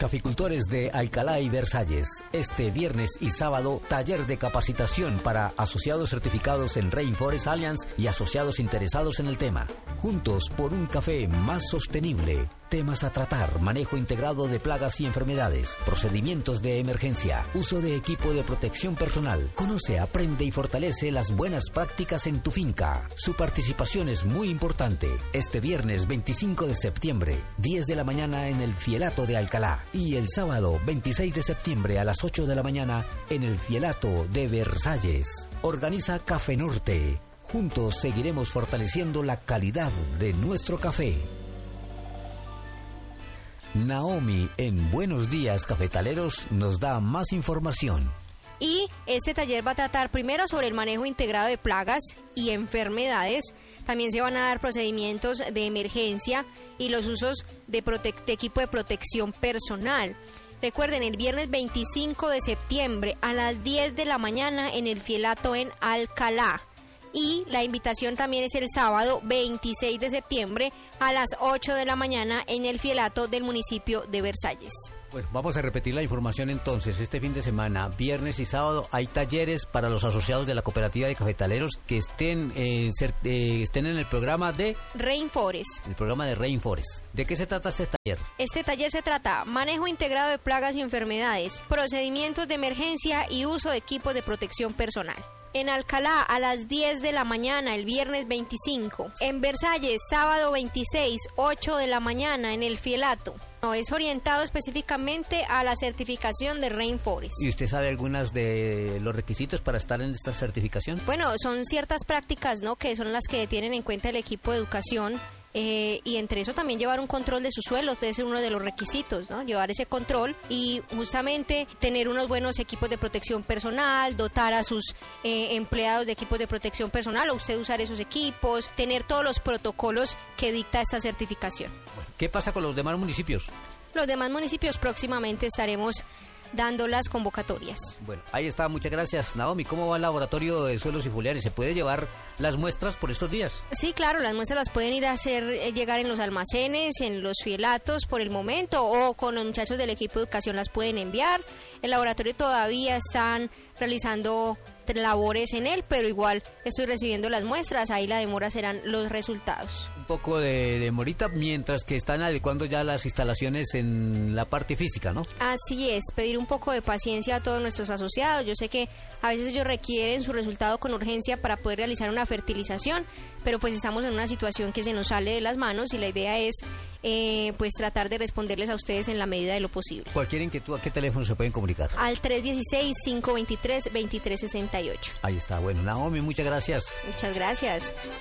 Caficultores de Alcalá y Versalles, este viernes y sábado, taller de capacitación para asociados certificados en Rainforest Alliance y asociados interesados en el tema. Juntos por un café más sostenible. Temas a tratar: manejo integrado de plagas y enfermedades, procedimientos de emergencia, uso de equipo de protección personal. Conoce, aprende y fortalece las buenas prácticas en tu finca. Su participación es muy importante. Este viernes 25 de septiembre, 10 de la mañana en el Fielato de Alcalá. Y el sábado 26 de septiembre a las 8 de la mañana en el Fielato de Versalles. Organiza Café Norte. Juntos seguiremos fortaleciendo la calidad de nuestro café. Naomi en Buenos Días Cafetaleros nos da más información. Y este taller va a tratar primero sobre el manejo integrado de plagas y enfermedades. También se van a dar procedimientos de emergencia y los usos de equipo de protección personal. Recuerden, el viernes 25 de septiembre a las 10 de la mañana en el Fielato en Alcalá. Y la invitación también es el sábado 26 de septiembre a las 8 de la mañana en el Fielato del municipio de Versalles. Bueno, vamos a repetir la información entonces. Este fin de semana, viernes y sábado, hay talleres para los asociados de la cooperativa de cafetaleros que estén en el programa de Rainforest. El programa de Rainforest. ¿De qué se trata este taller? Este taller se trata manejo integrado de plagas y enfermedades, procedimientos de emergencia y uso de equipos de protección personal. En Alcalá a las 10 de la mañana el viernes 25. En Versalles, sábado 26, 8 de la mañana en el Fielato. No, es orientado específicamente a la certificación de Rainforest. ¿Y usted sabe algunas de los requisitos para estar en esta certificación? Bueno, son ciertas prácticas, ¿no?, que son las que tienen en cuenta el equipo de educación. Y entre eso también llevar un control de sus suelos debe ser uno de los requisitos, ¿no? Llevar ese control y justamente tener unos buenos equipos de protección personal, dotar a sus empleados de equipos de protección personal o usted usar esos equipos, tener todos los protocolos que dicta esta certificación. ¿Qué pasa con los demás municipios? Los demás municipios próximamente estaremos dando las convocatorias. Bueno, ahí está, muchas gracias, Naomi. ¿Cómo va el laboratorio de suelos y foliares? ¿Se puede llevar las muestras por estos días? Sí, claro, las muestras las pueden ir a hacer llegar en los almacenes, en los fielatos por el momento, o con los muchachos del equipo de educación las pueden enviar. El laboratorio todavía están realizando labores en él, pero igual estoy recibiendo las muestras, ahí la demora serán los resultados. Un poco de demorita mientras que están adecuando ya las instalaciones en la parte física, ¿no? Así es, pedir un poco de paciencia a todos nuestros asociados. Yo sé que a veces ellos requieren su resultado con urgencia para poder realizar una fertilización, pero pues estamos en una situación que se nos sale de las manos y la idea es pues tratar de responderles a ustedes en la medida de lo posible. Cualquier inquietud, ¿a qué teléfono se pueden comunicar? Al 316-523-2368. Ahí está, bueno, Naomi, muchas gracias. Muchas gracias.